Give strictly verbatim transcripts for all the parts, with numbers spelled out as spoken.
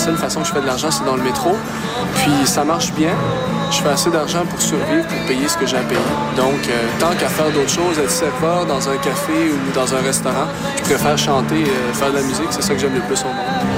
seule façon que je fais de l'argent, c'est dans le métro. Puis ça marche bien. Je fais assez d'argent pour survivre, pour payer ce que j'ai à payer. Donc, euh, tant qu'à faire d'autres choses, être serveur dans un café ou dans un restaurant, je préfère chanter, euh, faire de la musique. C'est ça que j'aime le plus au monde.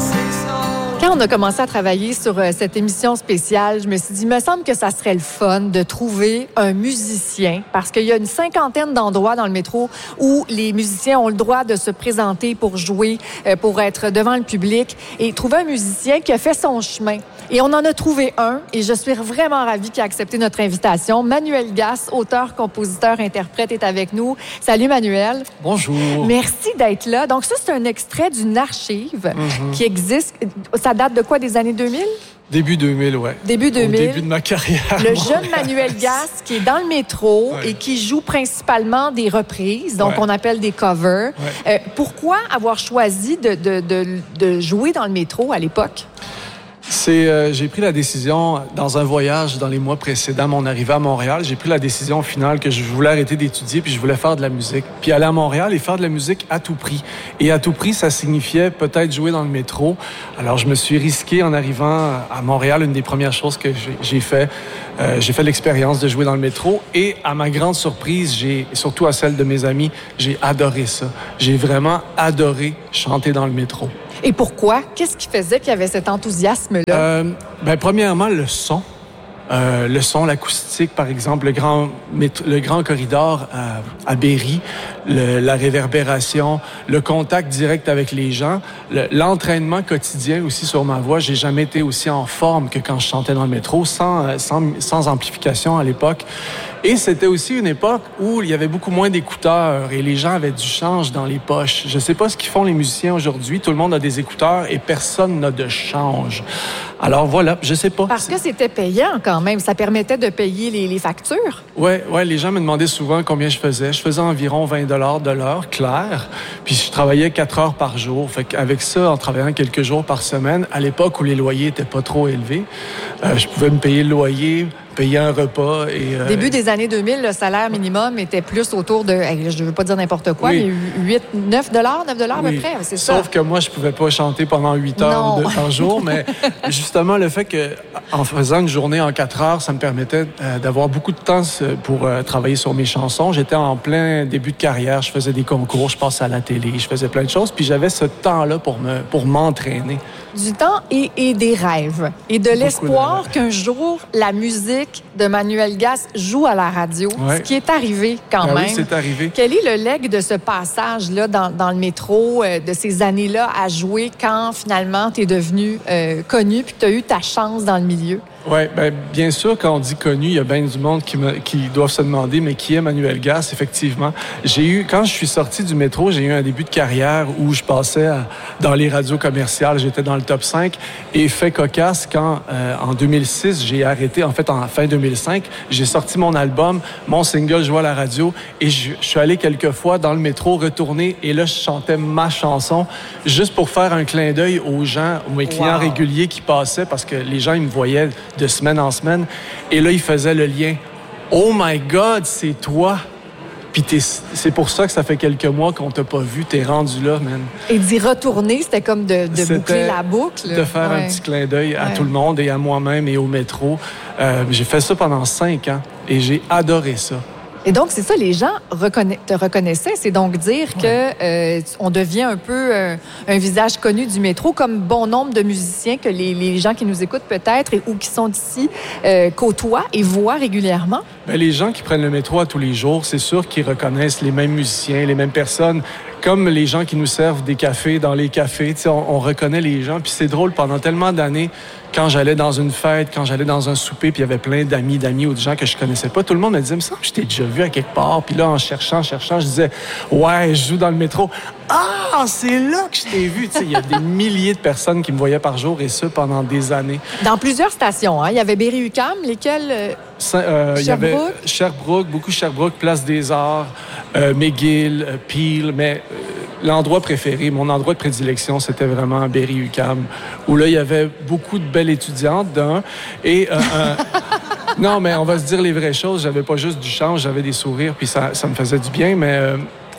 Quand on a commencé à travailler sur euh, cette émission spéciale, je me suis dit, il me semble que ça serait le fun de trouver un musicien, parce qu'il y a une cinquantaine d'endroits dans le métro où les musiciens ont le droit de se présenter pour jouer, euh, pour être devant le public, et trouver un musicien qui a fait son chemin. Et on en a trouvé un, et je suis vraiment ravie qu'il a accepté notre invitation. Manuel Gasse, auteur, compositeur, interprète, est avec nous. Salut Manuel. Bonjour. Merci d'être là. Donc ça, c'est un extrait d'une archive mm-hmm. qui existe. Ça date de quoi, des années deux mille? Début deux mille, ouais. Début deux mille. Au début de ma carrière. Le jeune Manuel Gasse qui est dans le métro ouais. et qui joue principalement des reprises, donc ouais. on appelle des covers. Ouais. Euh, pourquoi avoir choisi de, de, de, de jouer dans le métro à l'époque? C'est, euh, j'ai pris la décision, dans un voyage dans les mois précédents, mon arrivée à Montréal, j'ai pris la décision au final que je voulais arrêter d'étudier puis je voulais faire de la musique. Puis aller à Montréal et faire de la musique à tout prix. Et à tout prix, ça signifiait peut-être jouer dans le métro. Alors, je me suis risqué en arrivant à Montréal. Une des premières choses que j'ai, j'ai fait, euh, j'ai fait l'expérience de jouer dans le métro. Et à ma grande surprise, j'ai, surtout à celle de mes amis, j'ai adoré ça. J'ai vraiment adoré chanter dans le métro. Et pourquoi? Qu'est-ce qui faisait qu'il y avait cet enthousiasme-là? Euh, ben, premièrement, le son. Euh, le son, l'acoustique, par exemple, le grand, le grand corridor à, à Berry, le, la réverbération, le contact direct avec les gens, le, l'entraînement quotidien aussi sur ma voix. J'ai jamais été aussi en forme que quand je chantais dans le métro, sans, sans, sans amplification à l'époque. Et c'était aussi une époque où il y avait beaucoup moins d'écouteurs et les gens avaient du change dans les poches. Je sais pas ce qu'ils font les musiciens aujourd'hui. Tout le monde a des écouteurs et personne n'a de change. Alors voilà, je sais pas. Parce que c'était payant quand même. Ça permettait de payer les, les factures. Ouais, ouais. Les gens me demandaient souvent combien je faisais. Je faisais environ vingt dollars de l'heure, clair. Puis je travaillais quatre heures par jour. Fait qu'avec ça, en travaillant quelques jours par semaine, à l'époque où les loyers étaient pas trop élevés, euh, je pouvais me payer le loyer, payer un repas. Et, euh, Début des années deux mille, le salaire minimum était plus autour de, je ne veux pas dire n'importe quoi, oui. mais huit, neuf dollars, neuf dollars oui. à peu près, c'est ça. Sauf que moi, je ne pouvais pas chanter pendant huit heures de, par jour, mais justement, le fait qu'en faisant une journée en quatre heures, ça me permettait euh, d'avoir beaucoup de temps pour euh, travailler sur mes chansons. J'étais en plein début de carrière, je faisais des concours, je passais à la télé, je faisais plein de choses, puis j'avais ce temps-là pour, me, pour m'entraîner. Du temps et, et des rêves. Et de beaucoup l'espoir de qu'un jour, la musique de Manuel Gasse joue à la radio, ouais. ce qui est arrivé quand ah même. Oui, c'est arrivé. Quel est le leg de ce passage-là dans, dans le métro, euh, de ces années-là à jouer quand finalement tu es devenu euh, connu puis que tu as eu ta chance dans le milieu? Oui, bien, bien sûr, quand on dit connu, il y a bien du monde qui, me, qui doivent se demander, mais qui est Manuel Gasse, effectivement. J'ai eu, quand je suis sorti du métro, j'ai eu un début de carrière où je passais à, dans les radios commerciales, j'étais dans le top cinq. Et fait cocasse, quand euh, en deux mille six, j'ai arrêté, en fait, en fin deux mille cinq, j'ai sorti mon album, mon single joué à la radio, et je, je suis allé quelques fois dans le métro, retourner, et là, je chantais ma chanson, juste pour faire un clin d'œil aux gens, aux mes clients wow. réguliers qui passaient, parce que les gens, ils me voyaient de semaine en semaine. Et là, il faisait le lien. « Oh my God, c'est toi! » Puis t'es, c'est pour ça que ça fait quelques mois qu'on t'a pas vu. T'es rendu là, man. Et d'y retourner, c'était comme de, de boucler la boucle. De faire ouais. un petit clin d'œil à ouais. tout le monde et à moi-même et au métro. Euh, j'ai fait ça pendant cinq ans et j'ai adoré ça. Et donc, c'est ça, les gens reconna- te reconnaissaient. C'est donc dire ouais. que euh, on devient un peu euh, un visage connu du métro, comme bon nombre de musiciens que les, les gens qui nous écoutent peut-être et, ou qui sont ici euh, côtoient et voient régulièrement. Bien, les gens qui prennent le métro à tous les jours, c'est sûr qu'ils reconnaissent les mêmes musiciens, les mêmes personnes. Comme les gens qui nous servent des cafés dans les cafés, tu sais, on, on reconnaît les gens. Puis c'est drôle, pendant tellement d'années, quand j'allais dans une fête, quand j'allais dans un souper, puis il y avait plein d'amis, d'amis ou de gens que je connaissais pas, tout le monde me disait, me semble que je t'ai déjà vu à quelque part. Puis là, en cherchant, en cherchant, je disais, ouais, je joue dans le métro. Ah, c'est là que je t'ai vu. Tu sais, il y a des milliers de personnes qui me voyaient par jour et ça pendant des années. Dans plusieurs stations, hein. Il y avait Berry-UQAM, lesquelles... Euh... Euh, il y avait Sherbrooke, beaucoup Sherbrooke, Place des Arts, euh, McGill, euh, Peel, mais euh, l'endroit préféré, mon endroit de prédilection, c'était vraiment Berry-UQAM, où là, il y avait beaucoup de belles étudiantes d'un, et euh, un... non, mais on va se dire les vraies choses, j'avais pas juste du change, j'avais des sourires, puis ça, ça me faisait du bien, mais... Euh,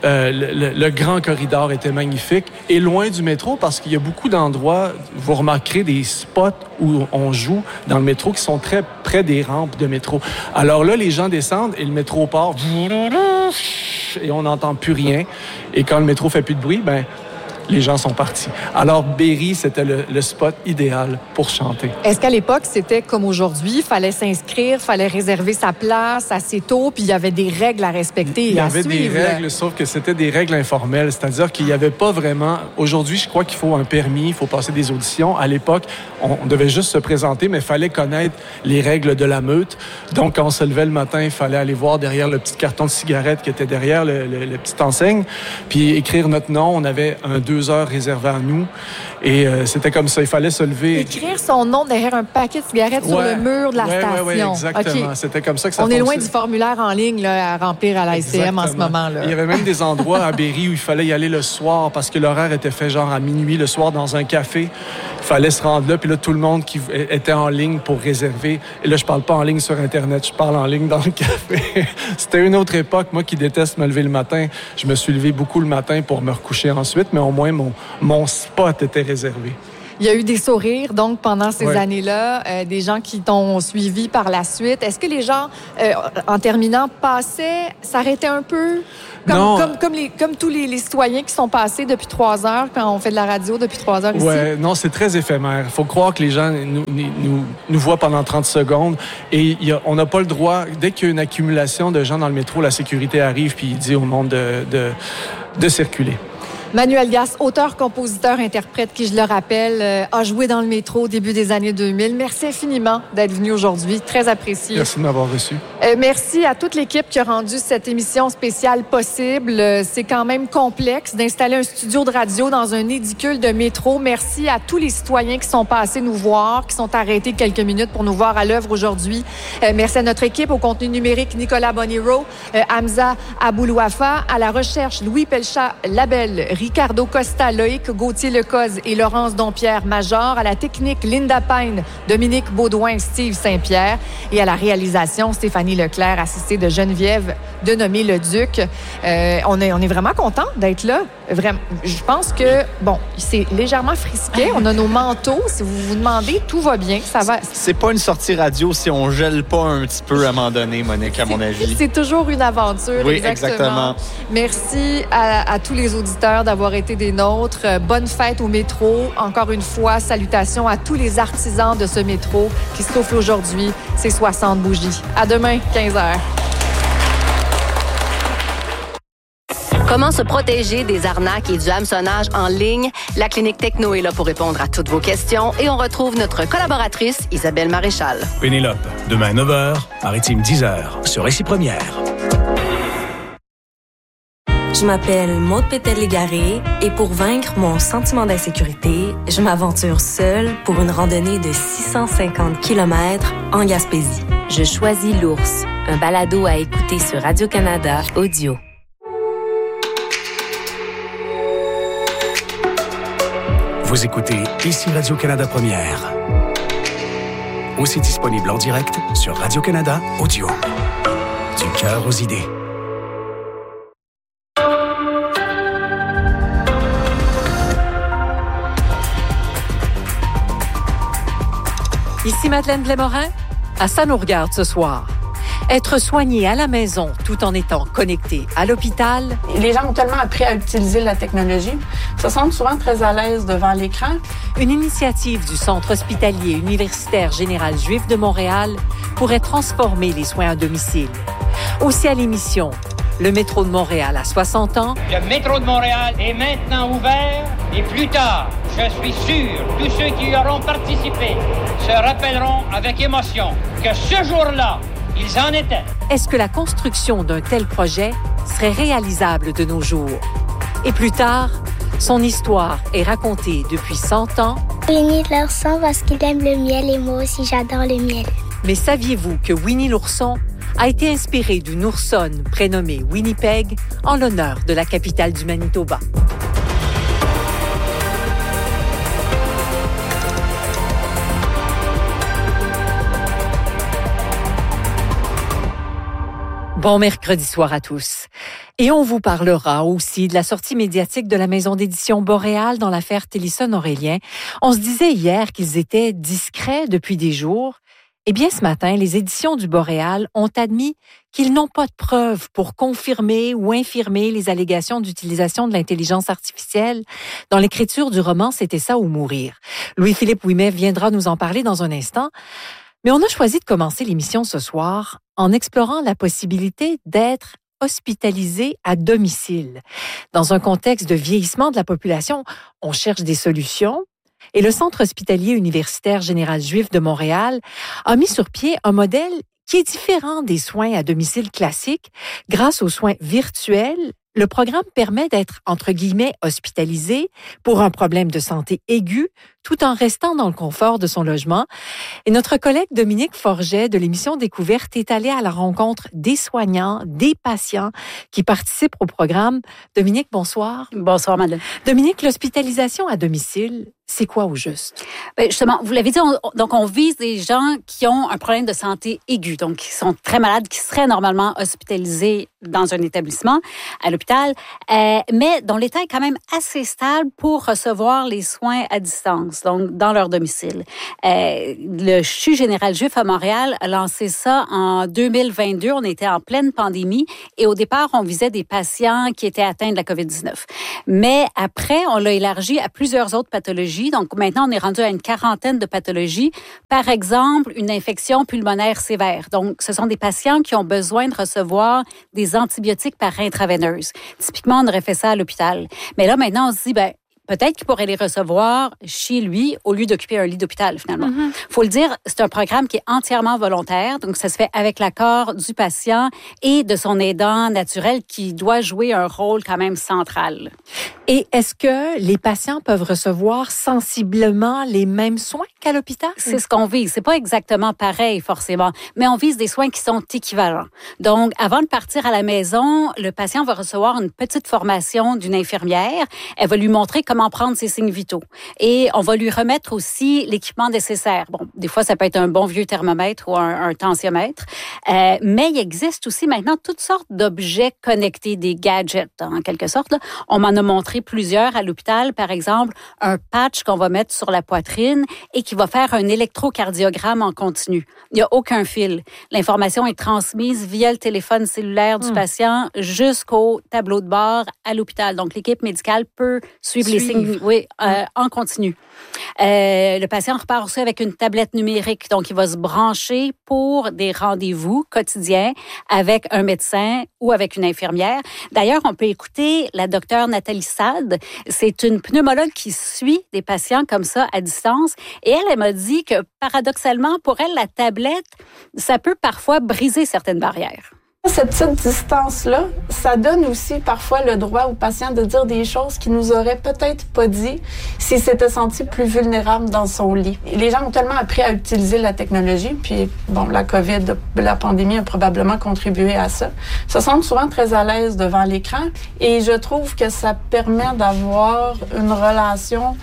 Euh, le, le, le grand corridor était magnifique et loin du métro parce qu'il y a beaucoup d'endroits, vous remarquerez des spots où on joue dans le métro qui sont très près des rampes de métro. Alors là, les gens descendent et le métro part et on n'entend plus rien. Et quand le métro fait plus de bruit, ben les gens sont partis. Alors, Berry, c'était le, le spot idéal pour chanter. Est-ce qu'à l'époque, c'était comme aujourd'hui? Il fallait s'inscrire, il fallait réserver sa place assez tôt, puis il y avait des règles à respecter et à suivre? Il y avait des règles, sauf que c'était des règles informelles. C'est-à-dire qu'il n'y avait pas vraiment... Aujourd'hui, je crois qu'il faut un permis, il faut passer des auditions. À l'époque, on, on devait juste se présenter, mais il fallait connaître les règles de la meute. Donc, quand on se levait le matin, il fallait aller voir derrière le petit carton de cigarette qui était derrière le, le, le petite enseigne, puis écrire notre nom. On avait un deux heures réservé à nous. Et euh, c'était comme ça. Il fallait se lever. Écrire son nom derrière un paquet de cigarettes ouais. sur le mur de la ouais, station. Oui, oui, exactement. Okay. C'était comme ça que ça On fonctionnait. est loin du formulaire en ligne là, à remplir à la S C M en ce moment. Là. Il y avait même des endroits à Berry où il fallait y aller le soir parce que l'horaire était fait genre à minuit le soir dans un café. Il fallait se rendre là. Puis là, tout le monde qui était en ligne pour réserver. Et là, je parle pas en ligne sur Internet. Je parle en ligne dans le café. C'était une autre époque. Moi qui déteste me lever le matin, je me suis levé beaucoup le matin pour me recoucher ensuite. Mais au moins, mon, mon spot était réservé. Il y a eu des sourires, donc, pendant ces ouais. années-là, euh, des gens qui t'ont suivi par la suite. Est-ce que les gens, euh, en terminant, passaient, s'arrêtaient un peu? Comme, non. Comme, comme, les, comme tous les, les citoyens qui sont passés depuis trois heures, quand on fait de la radio depuis trois heures ici? Ouais, non, c'est très éphémère. Il faut croire que les gens nous, nous, nous voient pendant trente secondes et y a, on n'a pas le droit, dès qu'il y a une accumulation de gens dans le métro, la sécurité arrive puis il dit au monde de, de, de circuler. Manuel Gasse, auteur, compositeur, interprète, qui, je le rappelle, euh, a joué dans le métro au début des années deux mille. Merci infiniment d'être venu aujourd'hui. Très apprécié. Merci de m'avoir reçu. Euh, merci à toute l'équipe qui a rendu cette émission spéciale possible. Euh, c'est quand même complexe d'installer un studio de radio dans un édicule de métro. Merci à tous les citoyens qui sont passés nous voir, qui sont arrêtés quelques minutes pour nous voir à l'œuvre aujourd'hui. Euh, merci à notre équipe, au contenu numérique, Nicolas Boniro, euh, Hamza Aboulouafa, à la recherche, Louis Pelchat-Labelle, Ricardo Costa, Loïc Gauthier-Lecoz et Laurence Dompierre-Major, à la technique, Linda Payne, Dominique Baudouin, Steve Saint-Pierre et à la réalisation, Stéphanie Leclerc, assistée de Geneviève Denomé-le-Duc. Euh, on est, on est vraiment content d'être là. Vraiment, je pense que, bon, c'est légèrement frisquet. On a nos manteaux. Si vous vous demandez, tout va bien. Ça va. C'est pas une sortie radio si on gèle pas un petit peu à un moment donné, Monique, à mon avis. C'est toujours une aventure. Oui, exactement. exactement. Merci à, à tous les auditeurs d'avoir été des nôtres. Bonne fête au métro. Encore une fois, salutations à tous les artisans de ce métro qui soufflent aujourd'hui ces soixante bougies. À demain, quinze heures. Comment se protéger des arnaques et du hameçonnage en ligne? La Clinique Techno est là pour répondre à toutes vos questions et on retrouve notre collaboratrice Isabelle Maréchal. Pénélope, demain neuf heures, Maritime dix heures, sur Récit Première. Je m'appelle Maude Pétel-Légaré et pour vaincre mon sentiment d'insécurité, je m'aventure seule pour une randonnée de six cent cinquante kilomètres en Gaspésie. Je choisis l'ours, un balado à écouter sur Radio-Canada Audio. Vous écoutez ici Radio-Canada Première. Aussi disponible en direct sur Radio-Canada Audio. Du cœur aux idées. Ici Madeleine Blais-Morin. À ça nous regarde ce soir. Être soigné à la maison tout en étant connecté à l'hôpital. Les gens ont tellement appris à utiliser la technologie, se sentent souvent très à l'aise devant l'écran. Une initiative du Centre hospitalier universitaire général juif de Montréal pourrait transformer les soins à domicile. Aussi à l'émission, le métro de Montréal à soixante ans. Le métro de Montréal est maintenant ouvert et plus tard, je suis sûr, tous ceux qui y auront participé se rappelleront avec émotion que ce jour-là, ils en étaient. Est-ce que la construction d'un tel projet serait réalisable de nos jours? Et plus tard, son histoire est racontée depuis cent ans. Winnie l'ourson parce qu'il aime le miel et moi aussi j'adore le miel. Mais saviez-vous que Winnie l'ourson a été inspiré d'une oursonne prénommée Winnipeg en l'honneur de la capitale du Manitoba? Bon mercredi soir à tous. Et on vous parlera aussi de la sortie médiatique de la maison d'édition Boréal dans l'affaire Tillyson-Aurélien. On se disait hier qu'ils étaient discrets depuis des jours. Eh bien, ce matin, les éditions du Boréal ont admis qu'ils n'ont pas de preuves pour confirmer ou infirmer les allégations d'utilisation de l'intelligence artificielle. Dans l'écriture du roman, c'était ça ou mourir. Louis-Philippe Ouimet viendra nous en parler dans un instant. Mais on a choisi de commencer l'émission ce soir en explorant la possibilité d'être hospitalisé à domicile. Dans un contexte de vieillissement de la population, on cherche des solutions. Et le Centre hospitalier universitaire général juif de Montréal a mis sur pied un modèle qui est différent des soins à domicile classiques. Grâce aux soins virtuels, le programme permet d'être, entre guillemets, hospitalisé pour un problème de santé aigu, tout en restant dans le confort de son logement. Et notre collègue Dominique Forget de l'émission Découverte est allé à la rencontre des soignants, des patients qui participent au programme. Dominique, bonsoir. Bonsoir, madame. Dominique, l'hospitalisation à domicile, c'est quoi au juste? Bien, justement, vous l'avez dit, on, donc on vise des gens qui ont un problème de santé aigu, donc qui sont très malades, qui seraient normalement hospitalisés dans un établissement, à l'hôpital, euh, mais dont l'état est quand même assez stable pour recevoir les soins à distance, donc dans leur domicile. Euh, le C H U général juif à Montréal a lancé ça en deux mille vingt-deux. On était en pleine pandémie et au départ, on visait des patients qui étaient atteints de la covid dix-neuf. Mais après, on l'a élargi à plusieurs autres pathologies. Donc maintenant, on est rendu à une quarantaine de pathologies. Par exemple, une infection pulmonaire sévère. Donc, ce sont des patients qui ont besoin de recevoir des antibiotiques par intraveineuse. Typiquement, on aurait fait ça à l'hôpital. Mais là, maintenant, on se dit, ben peut-être qu'il pourrait les recevoir chez lui au lieu d'occuper un lit d'hôpital, finalement. Il mm-hmm. faut le dire, c'est un programme qui est entièrement volontaire. Donc, ça se fait avec l'accord du patient et de son aidant naturel qui doit jouer un rôle quand même central. Et est-ce que les patients peuvent recevoir sensiblement les mêmes soins qu'à l'hôpital? C'est ce qu'on vise. C'est pas exactement pareil, forcément, mais on vise des soins qui sont équivalents. Donc, avant de partir à la maison, le patient va recevoir une petite formation d'une infirmière. Elle va lui montrer comment prendre ses signes vitaux. Et on va lui remettre aussi l'équipement nécessaire. Bon, des fois, ça peut être un bon vieux thermomètre ou un, un tensiomètre. Euh, mais il existe aussi maintenant toutes sortes d'objets connectés, des gadgets, en quelque sorte. Là. On m'en a montré plusieurs à l'hôpital. Par exemple, un patch qu'on va mettre sur la poitrine et qui va faire un électrocardiogramme en continu. Il n'y a aucun fil. L'information est transmise via le téléphone cellulaire du mmh. patient jusqu'au tableau de bord à l'hôpital. Donc, l'équipe médicale peut suivre les signes, oui, euh, en continu. Euh, le patient repart aussi avec une tablette numérique. Donc, il va se brancher pour des rendez-vous quotidiens avec un médecin ou avec une infirmière. D'ailleurs, on peut écouter la docteure Nathalie Sade. C'est une pneumologue qui suit des patients comme ça à distance. Et elle, elle m'a dit que, paradoxalement, pour elle, la tablette, ça peut parfois briser certaines barrières. Cette petite distance-là, ça donne aussi parfois le droit aux patients de dire des choses qu'il nous aurait peut-être pas dit s'il s'était senti plus vulnérable dans son lit. Les gens ont tellement appris à utiliser la technologie, puis bon, la COVID, la pandémie a probablement contribué à ça. Ils se sentent souvent très à l'aise devant l'écran et je trouve que ça permet d'avoir une relation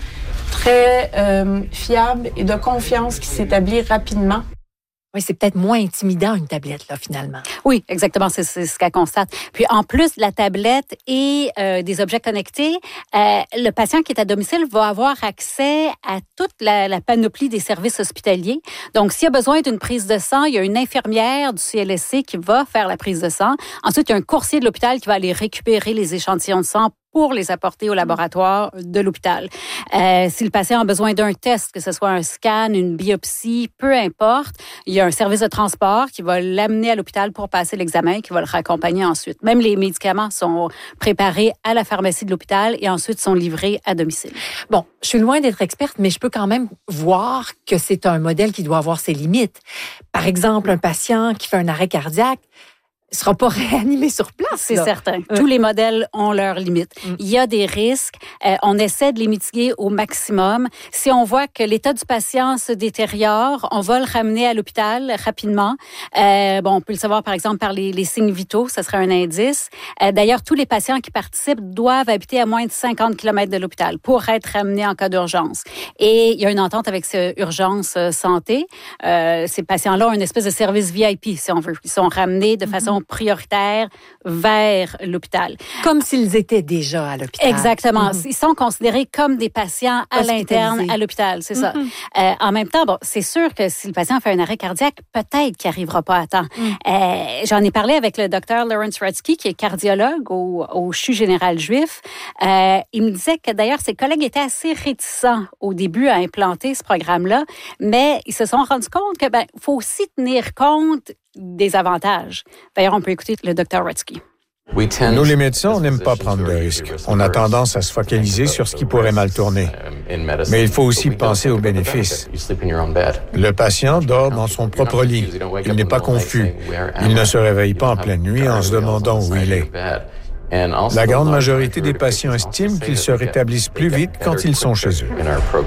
très euh, fiable et de confiance qui s'établit rapidement. Oui, c'est peut-être moins intimidant une tablette, là, finalement. Oui, exactement, c'est, c'est ce qu'elle constate. Puis, en plus de la tablette et euh, des objets connectés, euh, le patient qui est à domicile va avoir accès à toute la, la panoplie des services hospitaliers. Donc, s'il y a besoin d'une prise de sang, il y a une infirmière du C L S C qui va faire la prise de sang. Ensuite, il y a un coursier de l'hôpital qui va aller récupérer les échantillons de sang pour les apporter au laboratoire de l'hôpital. Euh, si le patient a besoin d'un test, que ce soit un scan, une biopsie, peu importe, il y a un service de transport qui va l'amener à l'hôpital pour passer l'examen, qui va le raccompagner ensuite. Même les médicaments sont préparés à la pharmacie de l'hôpital et ensuite sont livrés à domicile. Bon, je suis loin d'être experte, mais je peux quand même voir que c'est un modèle qui doit avoir ses limites. Par exemple, un patient qui fait un arrêt cardiaque ne sera pas réanimé sur place. C'est là. certain. Euh. Tous les modèles ont leurs limites. Mm. Il y a des risques. Euh, on essaie de les mitiguer au maximum. Si on voit que l'état du patient se détériore, on va le ramener à l'hôpital rapidement. Euh, bon, on peut le savoir, par exemple, par les, les signes vitaux. Ça serait un indice. Euh, d'ailleurs, tous les patients qui participent doivent habiter à moins de cinquante kilomètres de l'hôpital pour être ramenés en cas d'urgence. Et il y a une entente avec ce Urgence Santé. Euh, ces patients-là ont une espèce de service V I P, si on veut. Ils sont ramenés de façon attention prioritaire vers l'hôpital. Comme s'ils étaient déjà à l'hôpital. Exactement. Mm-hmm. Ils sont considérés comme des patients à l'interne à l'hôpital, c'est mm-hmm. ça. Euh, en même temps, bon, c'est sûr que si le patient fait un arrêt cardiaque, peut-être qu'il n'arrivera pas à temps. Mm. Euh, j'en ai parlé avec le docteur Lawrence Rutsky, qui est cardiologue au, au C H U général juif. Euh, il me disait que d'ailleurs, ses collègues étaient assez réticents au début à implanter ce programme-là, mais ils se sont rendus compte que ben, faut aussi tenir compte des avantages. D'ailleurs, on peut écouter le docteur Rutsky. Nous, les médecins, on n'aime pas prendre de risques. On a tendance à se focaliser sur ce qui pourrait mal tourner. Mais il faut aussi penser aux bénéfices. Le patient dort dans son propre lit. Il n'est pas confus. Il ne se réveille pas en pleine nuit en se demandant où il est. La grande majorité des patients estiment qu'ils se rétablissent plus vite quand ils sont chez eux.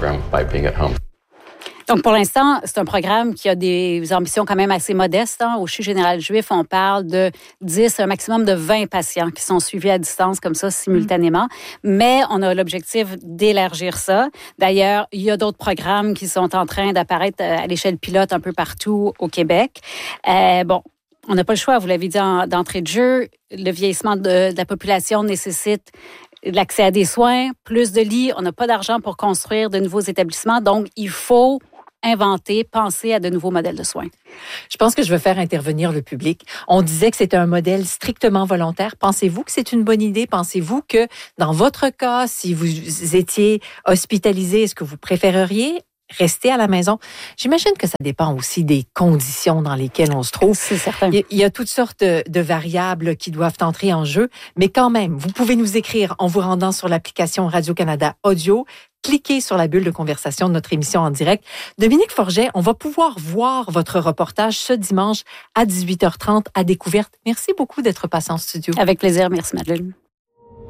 Donc, pour l'instant, c'est un programme qui a des ambitions quand même assez modestes. Hein. Au C H U général juif, on parle de dix, un maximum de vingt patients qui sont suivis à distance comme ça, simultanément. Mais on a l'objectif d'élargir ça. D'ailleurs, il y a d'autres programmes qui sont en train d'apparaître à l'échelle pilote un peu partout au Québec. Euh, bon, on n'a pas le choix, vous l'avez dit en, d'entrée de jeu. Le vieillissement de, de la population nécessite l'accès à des soins, plus de lits. On n'a pas d'argent pour construire de nouveaux établissements. Donc, il faut inventer, penser à de nouveaux modèles de soins. Je pense que je veux faire intervenir le public. On disait que c'était un modèle strictement volontaire. Pensez-vous que c'est une bonne idée? Pensez-vous que, dans votre cas, si vous étiez hospitalisé, est-ce que vous préféreriez rester à la maison? J'imagine que ça dépend aussi des conditions dans lesquelles on se trouve. C'est certain. Il y a toutes sortes de, de variables qui doivent entrer en jeu, mais quand même, vous pouvez nous écrire en vous rendant sur l'application Radio-Canada Audio. Cliquez sur la bulle de conversation de notre émission en direct. Dominique Forget, on va pouvoir voir votre reportage ce dimanche à dix-huit heures trente à Découverte. Merci beaucoup d'être passé en studio. Avec plaisir. Merci, Madeleine.